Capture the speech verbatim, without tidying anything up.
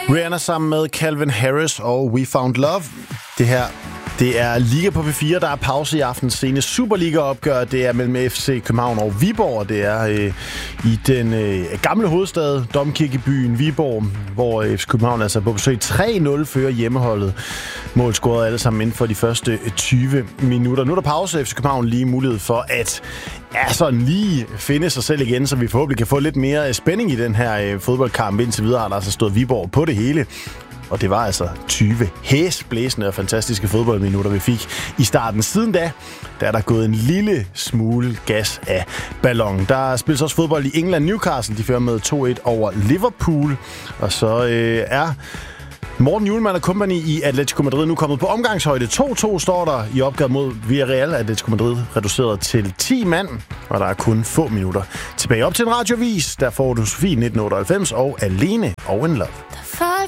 Rihanna sammen med Calvin Harris og We Found Love. Det her, det er Liga på P fire, der er pause i aftens scene. Superliga-opgør, det er mellem F C København og Viborg. Det er øh, i den øh, gamle hovedstad, domkirkebyen Viborg, hvor F C København altså på besøg tre nul fører hjemmeholdet. Mål scorede alle sammen inden for de første tyve minutter. Nu er der pause. F C København lige mulighed for at ja, sådan lige finde sig selv igen, så vi forhåbentlig kan få lidt mere spænding i den her øh, fodboldkamp. Indtil videre har der altså stået Viborg på det hele. Og det var altså tyve hæsblæsende og fantastiske fodboldminutter, vi fik i starten. Siden da, der er der gået en lille smule gas af ballonen. Der spilles også fodbold i England. Newcastle, de fører med to et over Liverpool. Og så øh, er Morten Hjulmand og company i Atletico Madrid nu kommet på omgangshøjde. to to står der i opgør mod Villarreal. Atletico Madrid reduceret til ti mand, og der er kun få minutter tilbage. Op til en radiovis, der får du Sofie nitten otteoghalvfems og Alene og In Love.